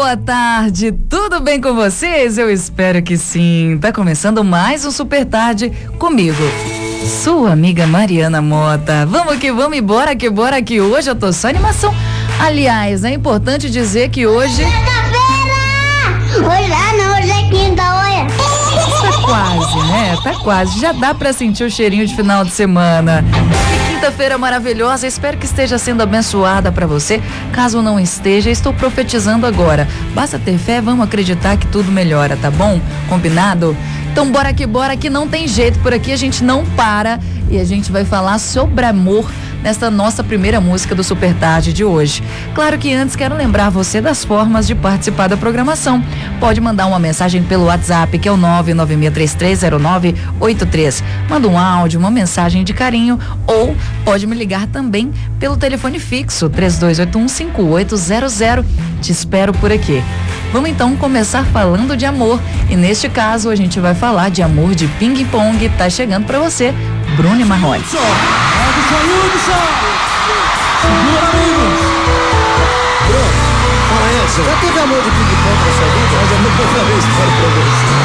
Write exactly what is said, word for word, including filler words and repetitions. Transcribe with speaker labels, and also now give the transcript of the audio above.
Speaker 1: boa tarde, tudo bem com vocês? Eu espero que sim. Tá começando mais um Super Tarde comigo, sua amiga Mariana Mota. Vamos que vamos, e bora que bora que hoje eu tô só animação. Aliás, é importante dizer que hoje...
Speaker 2: Quinta-feira! Hoje ah, não, hoje é quinta, olha.
Speaker 1: Tá quase, né? Tá quase. Já dá pra sentir o cheirinho de final de semana. Que quinta-feira maravilhosa. Espero que esteja sendo abençoada pra você. Caso não esteja, estou profetizando agora. Basta ter fé, vamos acreditar que tudo melhora, tá bom? Combinado? Então bora que bora, que não tem jeito. Por aqui a gente não para e a gente vai falar sobre amor nesta nossa primeira música do Super Tarde de hoje. Claro que antes quero lembrar você das formas de participar da programação. Pode mandar uma mensagem pelo WhatsApp, que é o nove nove seis três três zero nove oito três. Manda um áudio, uma mensagem de carinho, ou pode me ligar também pelo telefone fixo três dois oito um cinco oito zero zero. Te espero por aqui. Vamos então começar falando de amor, e neste caso a gente vai falar de amor de ping-pong. Tá chegando pra você, Bruno Marrone.
Speaker 3: Segura, amigos!
Speaker 4: Bruno, fala aí, já teve amor de ping-pong na sua vida?
Speaker 3: Mas é a minha primeira vez que falo pra você.